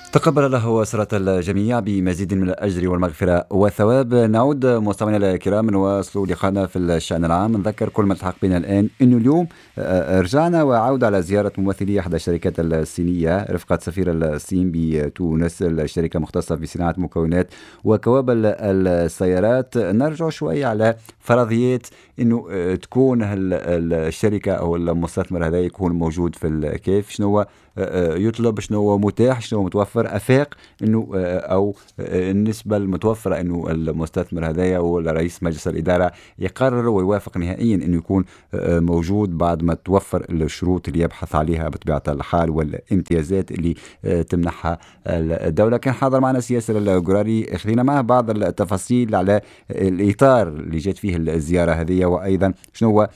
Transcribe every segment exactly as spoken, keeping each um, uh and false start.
تقبل الله وسرة الجميع بمزيد من الأجر والمغفرة والثواب. نعود مستمعينا الكرام نواصل لقاءنا في الشأن العام. نذكر كل ما تلحق بنا الآن أنه اليوم رجعنا وعود على زيارة ممثلي أحد الشركات الصينية رفقة سفير الصين بتونس، الشركة المختصة في صناعة مكونات وكوابل السيارات. نرجع شوي على فرضيات أنه تكون الشركة أو المستثمر هذا يكون موجود في الكيف. شنو يطلب، شنو هو متاح، شنو متوفر. أفاق أنه أو النسبة المتوفرة أنه المستثمر هذايا ولا رئيس مجلس الإدارة يقرر ويوافق نهائيا أنه يكون موجود بعد ما توفر الشروط اللي يبحث عليها بطبيعة الحال والامتيازات اللي تمنحها الدولة. كان حاضر معنا سياسر القراري، خلينا معه بعض التفاصيل على الإطار اللي جات فيه الزيارة هذه، وأيضا شنو هو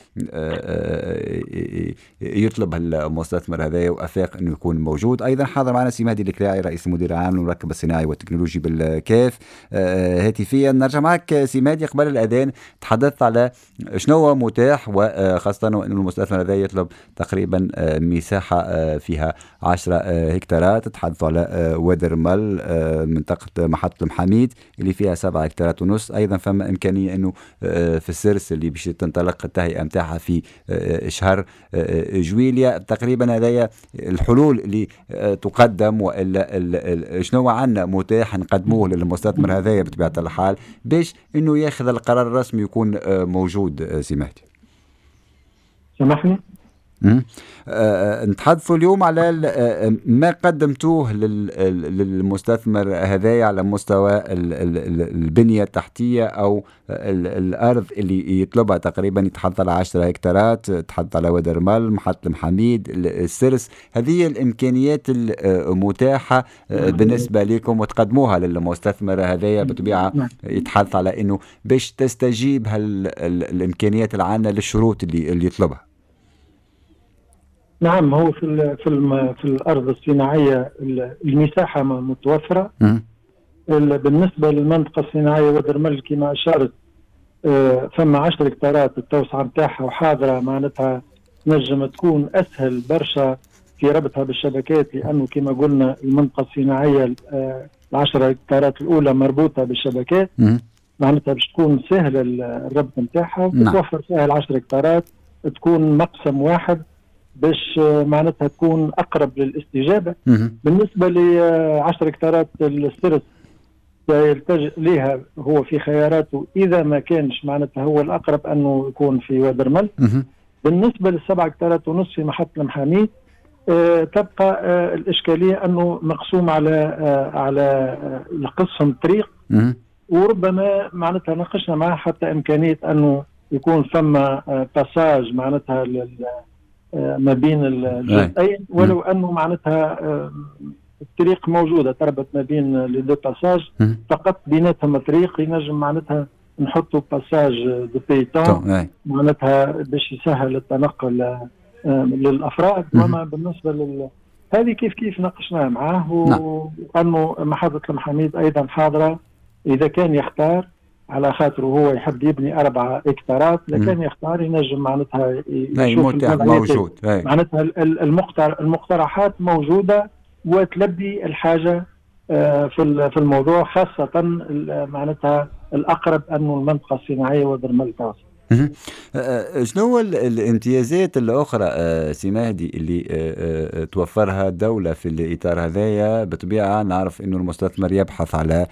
يطلب المستثمر هذايا وأفاق أنه يكون موجود. أيضا حاضر معنا سي مهدي الكلاعي رئيس المدير العام للمركب الصناعي والتكنولوجي بالكاف آه هاتفيا. نرجع معك سي مهدي. قبل الأذان تحدثت على شنو هو متاح، وخاصة أنه المستثمر هذا يطلب تقريبا آه مساحة آه فيها عشرة آه هكتارات. تحدثوا على آه ودرمل آه منطقة محطة المحاميد اللي فيها سبعة هكتارات ونص. أيضا فما إمكانية أنه آه في السرس اللي باش تنطلق التهيئة متاعها في آه شهر آه جويليا. تقريبا هذايا الحلول اللي تقدم، والا شنو عندنا متاح نقدموه للمستثمر هذايا بطبيعه الحال باش انه ياخذ القرار الرسمي يكون موجود. سي مهدي سامحني. أه نتحدثوا اليوم على ما قدمتوه للمستثمر هذايا على مستوى البنية التحتية أو الأرض اللي يطلبها. تقريبا يتحدث على عشرة هكتارات، يتحدث على ودرمل، محطة المحاميد، السرس. هذه الإمكانيات المتاحة بالنسبة لكم وتقدموها للمستثمر هذايا بطبيعة يتحدث على إنه باش تستجيب هالإمكانيات العامة للشروط اللي اللي يطلبها. نعم، هو في في في الارض الصناعيه المساحه متوفره. م. بالنسبه للمنطقه الصناعيه ودرمل كما اشارت فما عشرة هكتارات التوسعه نتاعها وحاضره، معناتها نجم تكون اسهل برشا في ربطها بالشبكات، لانه كما قلنا المنطقه الصناعيه العشرة هكتارات الاولى مربوطه بالشبكات. م. معناتها باش تكون سهله الربط نتاعها وتتوفر فيها العشرة هكتارات تكون مقسم واحد باش معناتها تكون أقرب للاستجابة. مه. بالنسبة لعشر هكتارات السرس سيلتجئ لها هو في خياراته إذا ما كانش معناتها هو الأقرب أنه يكون في ودرمل. مه. بالنسبة للسبع هكتارات ونص في محطة المحاميد آه تبقى آه الإشكالية أنه مقسوم على آه على آه القسم طريق. مه. وربما معناتها ناقشنا معه حتى إمكانية أنه يكون ثم آه باساج معناتها لل ما بين الجزئين، ولو انه معناتها الطريق موجوده تربط ما بين لي دو باساج، فقط بيناتهم طريق ينجم معناتها نحطوا باساج دو بيتون معناتها باش يسهل التنقل للافراد. وما بالنسبه لل هذه كيف كيف ناقشناها معاه، وانه محطه المحاميد ايضا حاضره اذا كان يختار، على خاطر هو يحب يبني أربعة هكتارات، لكن يختار ينجم معناتها يشوف موجود. معناتها المقترحات موجودة وتلبي الحاجة في في الموضوع، خاصة معناتها الأقرب أنه المنطقة الصناعية ودرمل توصل. شنو هو الامتيازات الأخرى سي مهدي اللي توفرها الدولة في الإطار هذايا؟ بطبيعة نعرف إنه المستثمر يبحث على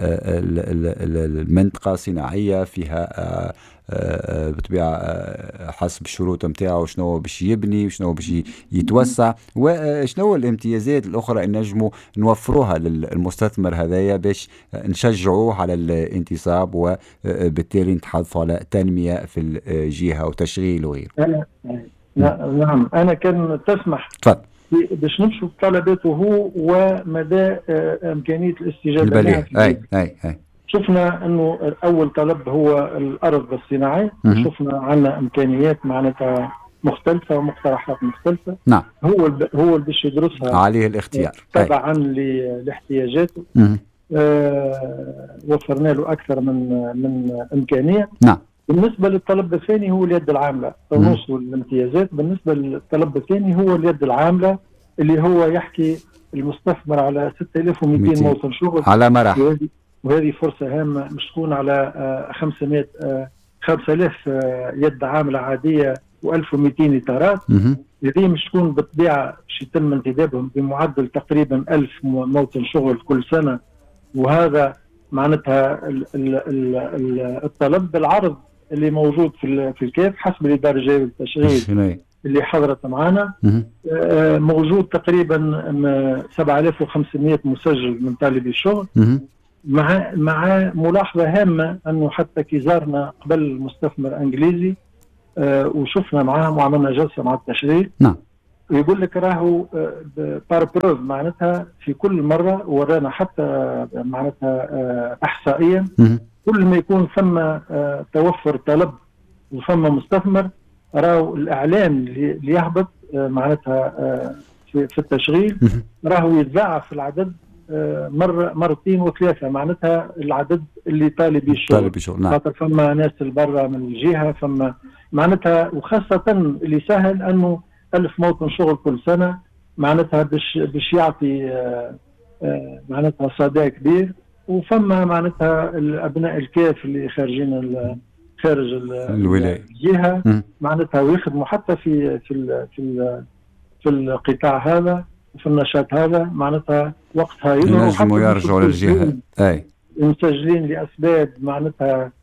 المنطقة صناعية فيها بطبيعة حسب الشروط متاعه شنو باش يبني وشنو باش يتوسع، وشنو الامتيازات الأخرى اللي نجموا نوفروها للمستثمر هذايا باش نشجعوه على الانتصاب وبالتالي نتحدثوا على تنمية في الجهة وتشغيل وغيره. نعم، أنا كان تسمح تفضل باش نمشوا بطلباته هو ومدى إمكانية الاستجابة لها. أي أي أي شفنا انه اول طلب هو الارض الصناعيه، شفنا عندنا امكانيات معناتها مختلفه ومقترحات مختلفه. نعم، هو هو اللي باش يدرسها عليه الاختيار طبعا لاحتياجاته. آه وفرنا له اكثر من من امكانيه. نعم. بالنسبه للطلب الثاني هو اليد العامله، النص والامتيازات. بالنسبه للطلب الثاني هو اليد العامله اللي هو يحكي المستثمر على ستة آلاف ومئتين موطن شغل على مراحل، وهذه فرصة هامة مش تكون على خمسمائة خمسة آلاف يد عاملة عادية وألف ومئتين إطارات. هذه مش تكون بالطبيعة باش يتم انتدابهم بمعدل تقريبا ألف موطن شغل كل سنة، وهذا معناتها ال ال ال الطلب بالعرض اللي موجود في في الكيف حسب الإدارة الجاية للتشغيل اللي حضرت معنا. موجود تقريبا سبعة آلاف وخمسمائة مسجل من طالبي الشغل، مع مع ملاحظة هامة أنه حتى كي زارنا قبل مستثمر إنجليزي آه وشفنا معاهم وعملنا جلسة مع التشغيل، نعم، يقول لك راهو بار بروف معناتها في كل مرة ورانا حتى معناتها آه إحصائيا كل ما يكون ثم آه توفر طلب وثم مستثمر راهو الإعلان اللي يهبط آه معناتها آه في, في التشغيل راهو يتضاعف العدد مرة مرتين وثلاثة، معناتها العدد اللي طالب الشغل طالب الشغل نعم. خاطر فما ناس برا من الجهة، فما معناتها وخاصة اللي سهل أنه ألف موطن شغل كل سنة معناتها باش باش يعطي آآ آآ معناتها صدى كبير، وفما معناتها الأبناء الكيف اللي خارجين خارج الولاية الجهة معناتها ويخدموا حتى في في ال في ال في القطاع هذا في النشاط هذا، معناتها وقتها ينجموا يرجعوا للجهة اي مسجلين لاسباب معناتها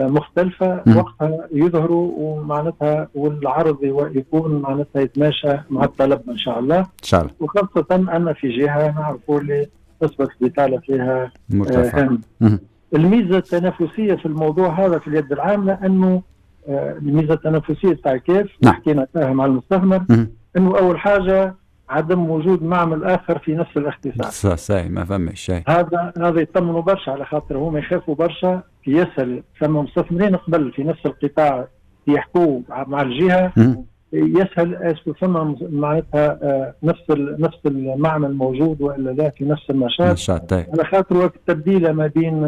مختلفه م. وقتها يظهروا ومعناتها والعرض يكون معناتها يتماشى مع الطلب ان شاء الله. ان شاء الله. وخاصه ان في جهه نعرفوا اللي نسبه البطاله فيها مرتفعه. الميزه التنافسيه في الموضوع هذا في اليد العامله انه الميزه التنافسيه تاع كيف حكينا فيها مع المستثمر انه اول حاجه عدم وجود معمل اخر في نفس الاختصاص. صحيح ما فماش شيء. هذا هذا يطمنوا برشا على خاطر هما يخافوا برشا كي يسهل ثم مستثمرين قبل في نفس القطاع يحكوا مع الجهه م. يسهل اسكو ثم معناتها آه نفس نفس المعمل موجود والا لا في نفس النشاط. نشاط على خاطر وقت التبديله ما بين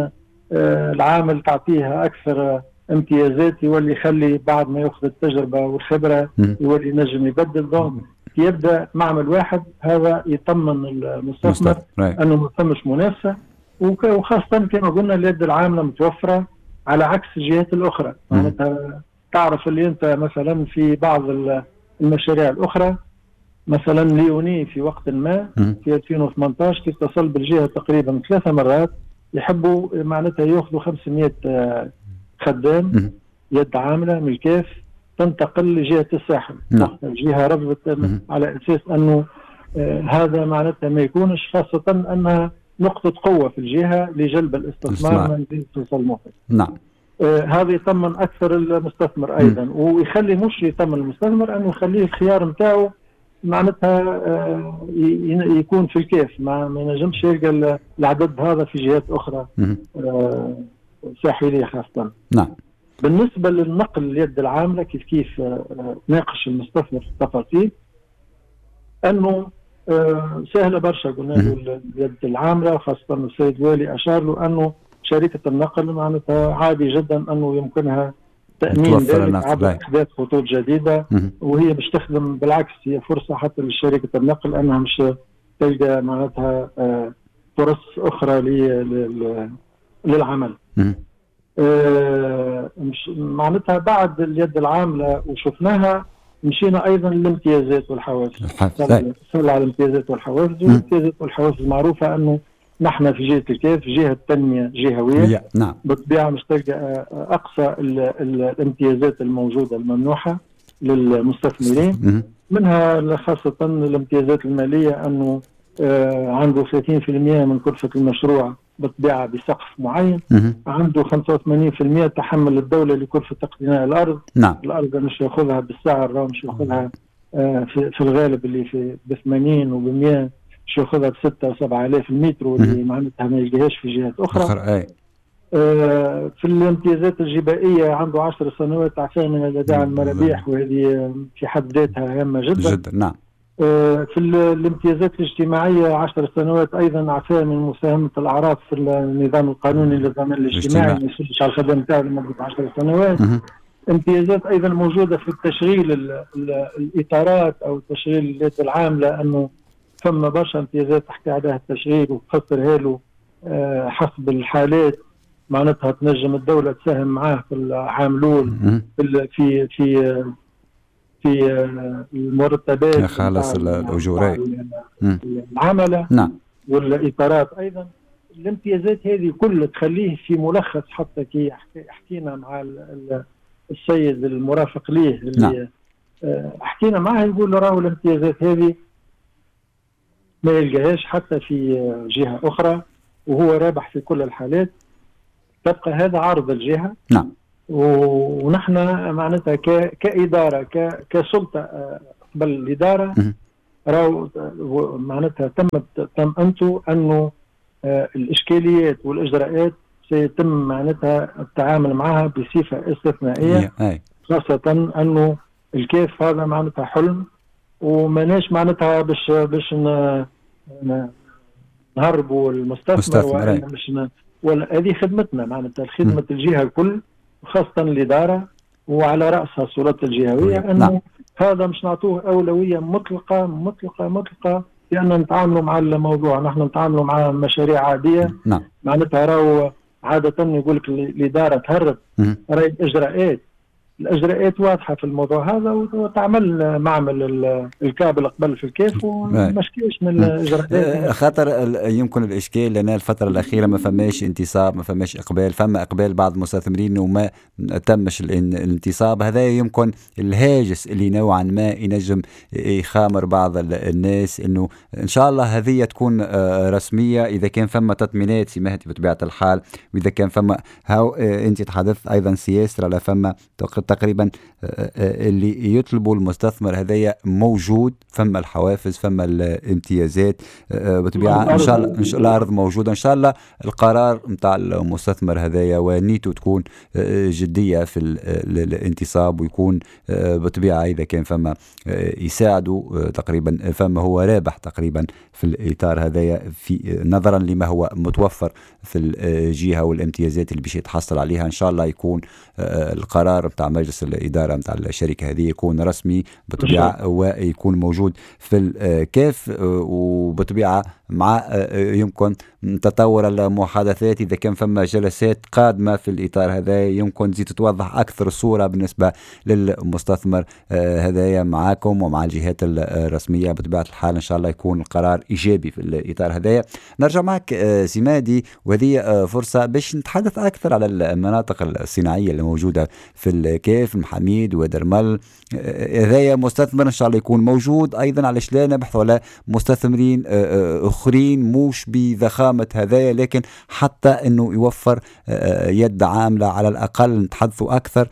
آه العامل تعطيها اكثر آه امتيازات يولي يخلي بعد ما ياخذ التجربه والخبره م. يولي ينجم يبدل. دونك يبدا معمل واحد هذا يطمن المستثمر انه ما ثمش منافسه، وخاصه كما قلنا اليد العامله متوفره على عكس الجهات الاخرى. معناتها تعرف اللي انت مثلا في بعض المشاريع الاخرى مثلا ليوني في وقت ما في ألفين وثمانية عشر كي اتصل بالجهه تقريبا ثلاث مرات يحبوا معناتها ياخذوا خمسمائة خدام يد عامله من الكيف تنتقل لجهة الساحل. نعم. الجهة رفضت على أساس أنه آه هذا معناتها ما يكونش، خاصة أنها نقطة قوة في الجهة لجلب الاستثمار من جنس الموقف. نعم. آه هذا يطمن أكثر المستثمر أيضا، م. ويخلي مش يطمن المستثمر أنه يخليه الخيار نتاعو معناتها آه يكون في الكيف، ما, ما ينجمش يلقى العدد هذا في جهات أخرى آه ساحلية خاصة. نعم. بالنسبة للنقل اليد العاملة كيف كيف ناقش المستثمر في التفاصيل أنه سهلة برشا. قلنا له اليد العاملة خاصة السيد والي أشار له أنه شركة النقل معناتها عادي جدا أنه يمكنها تأمين ذلك عبر إحداث خطوط جديدة، وهي مش تخدم بالعكس هي فرصة حتى لشركة النقل أنها مش تلقى معناتها فرص أخرى للعمل. آه مش معناتها بعد اليد العامله وشفناها مشينا ايضا للامتيازات والحوافز. سأل على الامتيازات والحوافز، والامتيازات والحوافز معروفه انه نحن في جهه الكيف جهه تنميه جهويه. نعم. بالطبيعه مش تلقى اقصى ال ال الامتيازات الموجوده الممنوحه للمستثمرين، منها خاصه الامتيازات الماليه انه آه عنده ثلاثين بالمئة من كلفه المشروع بالطبيعه بسقف معين، عنده خمسة وثمانين بالمئة تحمل الدوله لكلفه اقتناء الارض. نعم. الارض مش ياخذها بالسعر، مش ياخذها آه في, في الغالب اللي في ب ثمانين وب مئة مش ياخذها ب ستة وسبعة آلاف المتر، واللي معناتها ما يلقاهاش في جهات اخرى. اخرى اي. آه في الامتيازات الجبائيه عنده عشر سنوات عفاء من الودائع المرابيح، وهذه في حد ذاتها هامه جدا. جدا. نعم. في الامتيازات الاجتماعية عشر سنوات أيضا عفاء من مساهمة الأعراض في النظام القانوني للضمان الاجتماعي ما يسجلش على الخدمة نتاعو لمدة عشر سنوات. مه. امتيازات أيضا موجودة في التشغيل الإطارات أو تشغيل اليد العاملة، أنه ثم برشا امتيازات تحكي عليها التشغيل وتفسرها له حسب الحالات، معناتها تنجم الدولة تساهم معاه في العام الأول في في في في المرتبات خالص الأجوري العملة نعم والإطارات أيضا. الامتيازات هذه كل تخليه في ملخص، حتى كي حكينا مع السيد المرافق ليه اللي نعم. حكينا معه يقول راهو الامتيازات هذه ما يلقاهاش حتى في جهة أخرى وهو رابح في كل الحالات. تبقى هذا عرض الجهة نعم. ونحن معناتها كإدارة كسلطة قبل الإدارة راهو معناتها تم تم أنتو أنه الإشكاليات والإجراءات سيتم معناتها التعامل معها بصفة استثنائية، خاصة أنه الكيف هذا معناتها حلم وماناش معناتها باش باش نهربوا المستثمر ولا مش ولا هذه خدمتنا، معناتها خدمة الجهة الكل خاصة الإدارة وعلى رأسها السلطات الجهوية أنه نعم. هذا مش نعطوه أولوية مطلقة مطلقة مطلقة لأن نتعاملوا مع الموضوع. نحن نتعاملوا مع مشاريع عادية نعم. معناتها راهو عادة يقول لك الإدارة تهرب راهي إجراءات، الإجراءات واضحة في الموضوع هذا وتعمل معمل الكابل قبل في الكيف ومشكيش من الإجراءات. خاطر يمكن الإشكال لأن الفترة الأخيرة ما فماش انتصاب، ما فماش إقبال، فما إقبال بعض المستثمرين وما تمش الانتصاب. هذا يمكن الهاجس اللي نوعا ما ينجم يخامر بعض الناس إنه إن شاء الله هذه تكون رسمية إذا كان فما تطمينات سماهتي بطبيعة الحال، وإذا كان فما هاو أنت تحدث أيضا سياسة على فما تقريبا اللي يطلبوا المستثمر هذايا موجود، فما الحوافز فما الامتيازات بطبيعة إن شاء الله إن شاء الله الأرض موجودة إن شاء الله. القرار متاع المستثمر هذايا ونيته تكون جدية في الانتصاب ويكون بطبيعة إذا كان فما يساعدوا تقريبا فما هو رابح تقريبا في الإطار هذايا في نظرا لما هو متوفر في الجهة والامتيازات اللي بيش يتحصل عليها. إن شاء الله يكون القرار بتاع مجلس الإدارة بتاع الشركة هذه يكون رسمي بطبيعة ويكون موجود في الكاف، وبطبيعة مع يمكن تطور المحادثات إذا كان فما جلسات قادمة في الإطار هذا يمكن تزيد توضح أكثر الصورة بالنسبة للمستثمر هذايا معاكم ومع الجهات الرسمية. بطبيعة الحال إن شاء الله يكون القرار إيجابي في الإطار هذايا. نرجع معك سمادي وهذه فرصة باش نتحدث أكثر على المناطق الصناعية اللي موجودة في الكيف محميد ودرمل. هذايا مستثمر إن شاء الله يكون موجود أيضا على لا نبحث على مستثمرين أخرين موش بضخامة هذايا لكن حتى أنه يوفر يد عاملة على الأقل نتحدثوا أكثر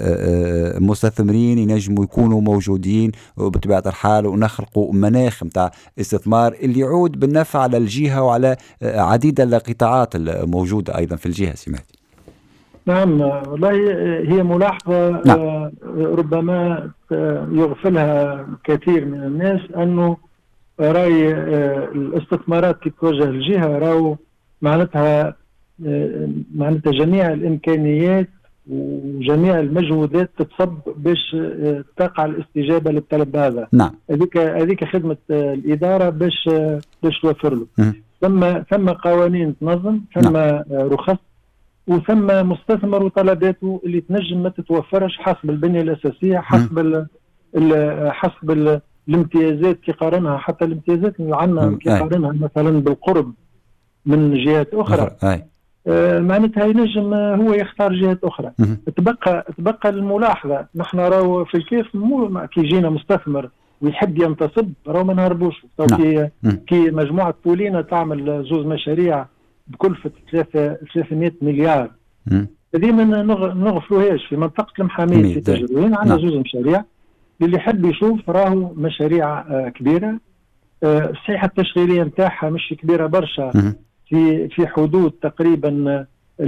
مستثمرين ينجموا يكونوا موجودين بطبيعة الحال ونخلقوا مناخ متاع استثمار اللي يعود بالنفع على الجهة وعلى عديد القطاعات الموجودة أيضا في الجهة. سمعتي؟ نعم والله هي ملاحظة نعم. ربما يغفلها كثير من الناس أنه راي الاستثمارات كي توجه الجهة راهو معناتها معناتها جميع الإمكانيات وجميع المجهودات تتصب باش تقع الاستجابة للطلب هذا. نعم. هذيك هذيك خدمة الإدارة باش باش توفر له. ثم ثم قوانين تنظم، ثم نعم. رخص وثم مستثمر وطلباته اللي تنجم ما تتوفرش حسب البنية الأساسية حسب ال ال حسب ال الامتيازات كي قارنها، حتى الامتيازات اللي عندنا كي قارنها مثلا بالقرب من جهات أخرى آه معناتها ينجم هو يختار جهات أخرى. تبقى تبقى الملاحظة نحن راهو في الكيف مو كي يجينا مستثمر ويحب ينتصب راهو ما نهربوش. كي كي مجموعة بولينا تعمل زوز مشاريع بكلفة ثلاثمائة مليار هذه ما نغفلوهاش في منطقة المحامية في تجروين عندنا زوز مشاريع اللي يحب يشوف راهو مشاريع آه كبيرة. آه الصحة التشغيلية نتاعها مش كبيرة برشا في في حدود تقريبا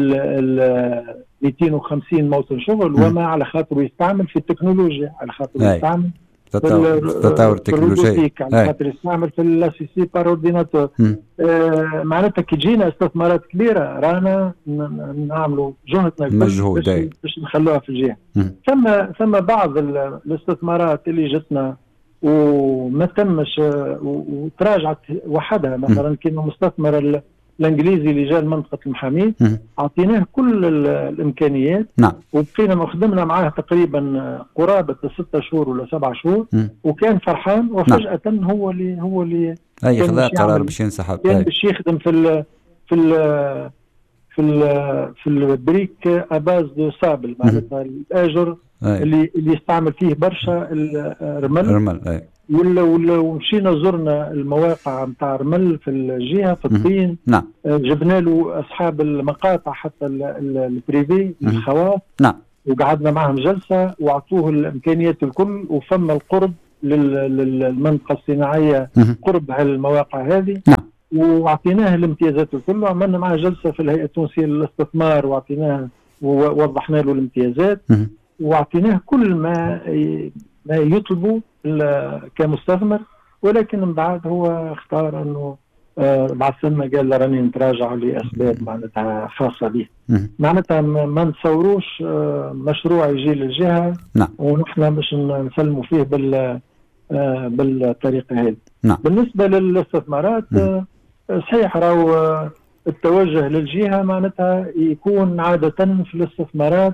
ال مئتين وخمسين موطن شغل وما على خاطر يستعمل في التكنولوجيا، على خاطر يستعمل تطور التكنولوجيا، على خاطر يستعمل في الاسيسي بار اورديناتور. آه معناتها كي تجينا استثمارات كبيره رانا نعملوا جهدنا مجهود باش, باش نخلوها في الجهه. ثم ثم بعض الاستثمارات اللي جتنا وما تمش وتراجعت وحدها. مثلا كما المستثمر الانجليزي اللي جاء لمنطقه المحامين اعطيناه كل الامكانيات. نعم. وبقينا مخدمنا معاه تقريبا قرابه ستة شهور ولا سبعة شهور، وكان فرحان. وفجاه نعم. هو اللي هو اللي اي خذا قرار باش ينسحب، كان باش يخدم في ال في ال في ال في البريك اباز دو سابل، معناتها الاجر اللي اللي يستعمل فيه برشا الرمل. الرمل اي. ولا ولا ومشينا زرنا المواقع نتاع الرمل في الجهه في الطين. نعم. جبنا له اصحاب المقاطع حتى البريفي الخواص. نعم. وقعدنا معهم جلسه واعطوه الامكانيات الكل، وفما القرب للمنطقه الصناعيه قرب على المواقع هذه. نعم. واعطيناه الامتيازات الكل، وعملنا معه جلسه في الهيئه التونسيه للاستثمار واعطيناه ووضحنا له الامتيازات، واعطيناه كل ما ما يطلبه كمستثمر. ولكن من بعد هو اختار انه بعد سنه قال راني نتراجع لاسباب معناتها خاصه به. معناتها ما نتصوروش مشروع يجي للجهه نعم. ونحن باش نسلموا فيه بال بالطريقه هذه. نعم. بالنسبه للاستثمارات صحيح راهو التوجه للجهه معناتها يكون عاده في الاستثمارات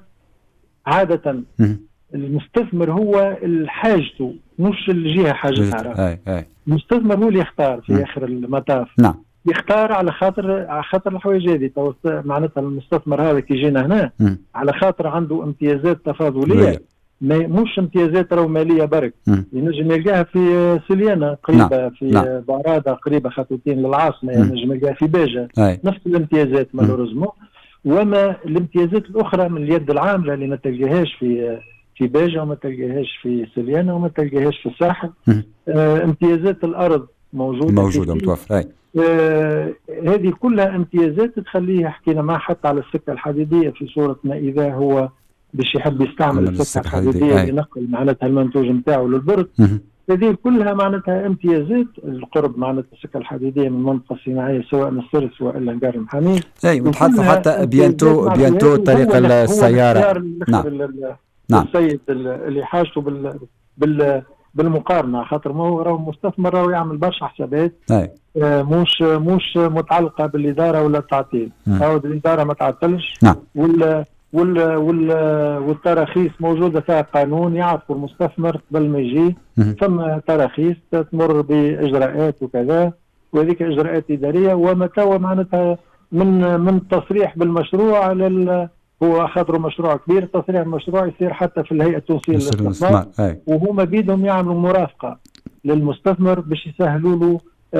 عاده المستثمر هو حاجته مش الجهه حاجتها. المستثمر هو اللي يختار في م. اخر المطاف. نعم. يختار على خاطر على خاطر الحوايج هذه. معناتها المستثمر هذا كي يجينا هنا م. على خاطر عنده امتيازات تفاضليه، مش امتيازات راهو ماليه برك. ينجم يلقاها في سليانه قريبه. نعم. في نعم. بعرادة قريبه خطوتين للعاصمه، ينجم يلقاها في باجه. أي. نفس الامتيازات مالوريزمون. وما الامتيازات الاخرى من اليد العامله اللي ما تلقاهاش في في باجه وما تلقاهاش في سليانه وما تلقاهاش في الساحل. آه امتيازات الارض موجوده موجوده متوفره. آه هذه كلها امتيازات تخليه. حكينا معه حتى على السكه الحديديه في صوره ما اذا هو باش يحب يستعمل السكه الحديديه لنقل معناتها المنتوج نتاعو للبرد. هذه كلها معناتها امتيازات القرب معناتها السكه الحديديه من المنطقه الصناعيه سواء من السرس سواء الانقار المحامين. اي ونتحدثوا حتى بيانتو بيانتو طريق السياره. نعم. نعم. السيد اللي حاجته بال بال بالمقارنه، خاطر ما هو راهو مستثمر راهو يعمل برشا حسابات. آه مش مش متعلقه بالاداره ولا التعطيل. راهو الاداره ما تعطلش. نعم. وال وال وال والتراخيص موجوده فيها قانون يعرفوا المستثمر قبل ما يجي. ثم تراخيص تمر باجراءات وكذا، وهذيك اجراءات اداريه. وما توا معناتها من من التصريح بالمشروع لل هو خاطر مشروع كبير. تصريح المشروع يصير حتى في الهيئه التونسيه للاستثمار، وهما بيدهم يعملوا مرافقه للمستثمر باش يسهلوا له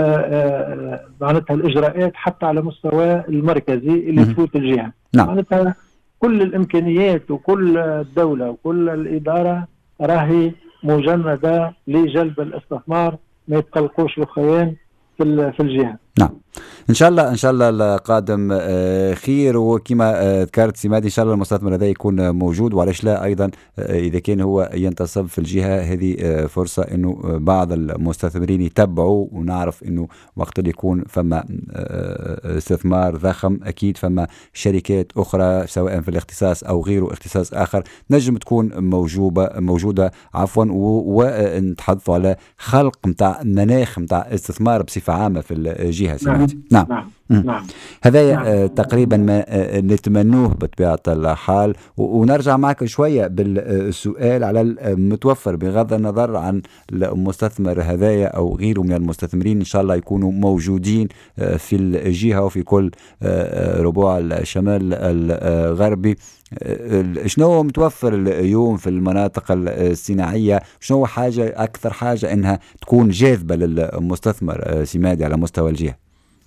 معناتها الاجراءات حتى على مستوى المركزي اللي تفوت الجهه. نعم. معناتها كل الامكانيات وكل الدوله وكل الاداره راهي مجنده لجلب الاستثمار، ما يتقلقوش الاخوان في في الجهه. نعم. ان شاء الله ان شاء الله القادم خير. وكما ذكرت سمادي ان شاء الله المستثمر هذا يكون موجود، وعلاش لا ايضا اذا كان هو ينتصب في الجهه هذه فرصه انه بعض المستثمرين يتبعوا. ونعرف انه وقت اللي يكون فما استثمار ضخم اكيد فما شركات اخرى سواء في الاختصاص او غيره اختصاص اخر نجم تكون موجوده موجوده عفوا. ونتحدثوا على خلق نتاع مناخ نتاع استثمار بصفه عامه في الجهه. سمعتي؟ نعم. نعم. نعم. هذا نعم. تقريبا ما نتمنوه بطبيعة الحال. ونرجع معك شوية بالسؤال على المتوفر بغض النظر عن المستثمر هذايا أو غيره من المستثمرين. إن شاء الله يكونوا موجودين في الجهة وفي كل ربوع الشمال الغربي. شنو متوفر اليوم في المناطق الصناعية؟ شنو حاجة أكثر حاجة إنها تكون جاذبة للمستثمر سمادي على مستوى الجهة؟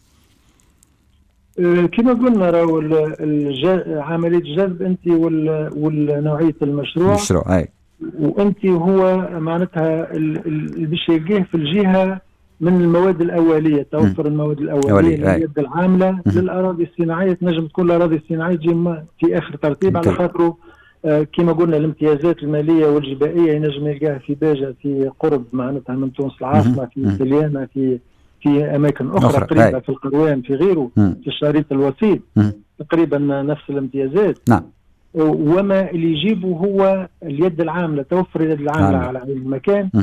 كما قلنا راهو عمليه الجذب انت والنوعيه المشروع. المشروع اي. وانت هو معناتها اللي باش يلقاه في الجهه من المواد الاوليه، توفر م. المواد الاوليه اليد العامله م. للاراضي الصناعيه. تنجم تكون الاراضي الصناعيه تجي في اخر ترتيب على خاطره كما قلنا الامتيازات الماليه والجبائيه ينجم يلقاها في باجه في قرب معناتها من تونس العاصمه، في سليانه، في في اماكن اخرى, أخرى. قريبه هاي. في القروان في غيره م. في الشريط الوسيط م. تقريبا نفس الامتيازات. نعم. وما اللي يجيبه هو اليد العامله، توفر اليد العامله على المكان.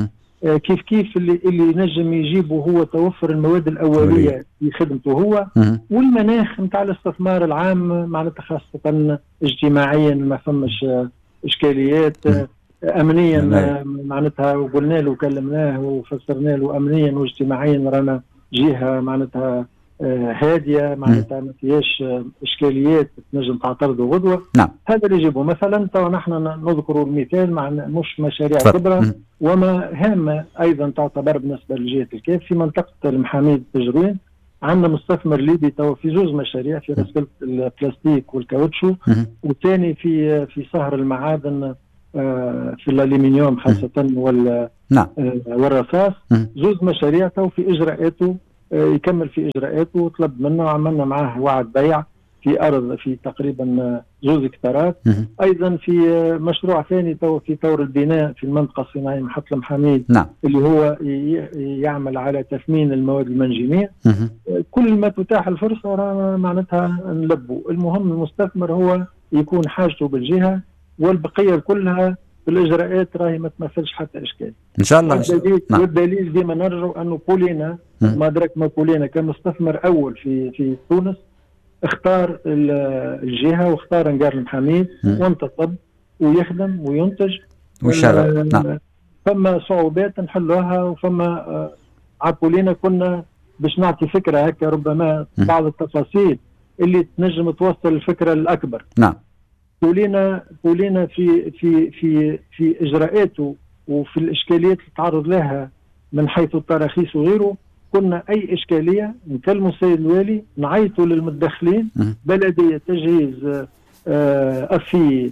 كيف كيف اللي اللي نجم يجيبه هو توفر المواد الاوليه في خدمته هو، والمناخ نتاع الاستثمار العام معناتها خاصه اجتماعيا ما فماش اشكاليات، امنيا معناتها وقلنا له وكلمناه وفسرنا له امنيا واجتماعيا رانا جهه معناتها هاديه، معناتها ما فيهاش اشكاليات تنجم تعترضوا غدوه. نعم. هذا اللي يجيبه مثلا. تو نحن نذكر المثال مع مش مشاريع كبرى وما هامه ايضا تعتبر بالنسبه لجهه الكيف في منطقه المحاميد تجروين. عندنا مستثمر ليبي تو في زوج مشاريع، في غسالة البلاستيك والكاوتشو، وثاني في في صهر المعادن في الالومنيوم خاصه وال نعم. والرصاص. زوج مشاريع تو في اجراءاته، يكمل في اجراءاته، وطلب منه وعملنا معاه وعد بيع في ارض في تقريبا زوج هكتارات. ايضا في مشروع ثاني تو في طور البناء في المنطقه الصناعيه محطه المحاميد، نعم. اللي هو يعمل على تثمين المواد المنجميه. كل ما تتاح الفرصه رانا معناتها نلبوا. المهم المستثمر هو يكون حاجته بالجهه، والبقيه كلها بالاجراءات راهي ما تمثلش حتى اشكال ان شاء الله. والدليل, نعم. والدليل ديما نرجعوا انه بولينا ما ادرك ما بولينا كمستثمر اول في في تونس اختار الجهه واختار نقار المحاميد وانتصب ويخدم وينتج ويشرع. نعم. فما صعوبات نحلوها، وفما عبولينا كنا باش نعطي فكره هكا ربما بعض التفاصيل اللي تنجم توصل الفكره الاكبر. نعم. بولينا بولينا في في في في اجراءاته وفي الاشكاليات اللي تعرض لها من حيث التراخيص وغيره، كنا اي اشكاليه نكلموا السيد الوالي، نعيطوا للمتدخلين، بلديه، تجهيز، افي،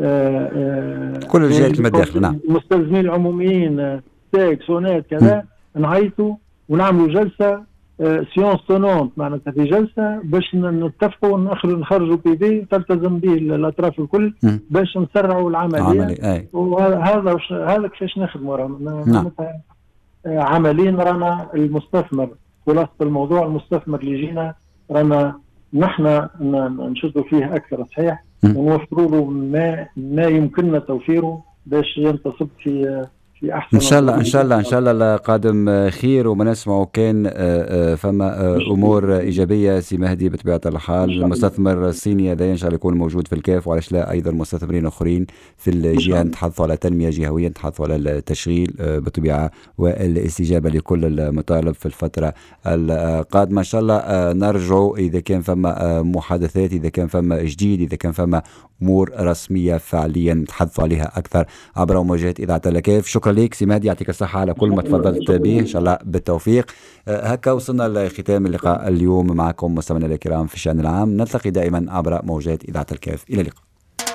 كل الجهات المتداخله. نعم. المستلزمين العموميين، تاك سونات كذا، نعيطوا ونعملوا جلسه سيونس تونونت معناتها في جلسه باش نتفقوا ونخرجوا نخرجوا بي في تلتزم به الاطراف الكل باش نسرعوا العمليه. وهذا هذا كيفاش نخدموا رانا عمليا. رانا المستثمر خلاصه الموضوع، المستثمر اللي يجينا رانا نحن نشدوا فيه اكثر صحيح، ونوفروا له ما ما يمكننا توفيره باش ينتصب في ان شاء الله. ان شاء الله ان شاء الله القادم خير، وما نسمعوا كان فما امور ايجابيه. سي مهدي بطبيعه الحال المستثمر الصيني هذا ان شاء الله يكون موجود في الكاف، وعلاش لا ايضا مستثمرين اخرين في الجهه نتحدثوا على تنميه جهويه، نتحدثوا على التشغيل بالطبيعه والاستجابه لكل المطالب في الفتره القادمه. ان شاء الله نرجعوا اذا كان فما محادثات، اذا كان فما جديد، اذا كان فما امور رسميه فعليا نتحدثوا عليها اكثر عبر مواجهه اذاعه الكاف. شكرا لك سي مهدي، يعطيك الصحة على كل ما تفضلت به، إن شاء الله بالتوفيق. هكا وصلنا لختام اللقاء اليوم معكم مستمعينا الكرام في الشأن العام. نلتقي دائما عبر موجات إذاعة الكاف. إلى اللقاء.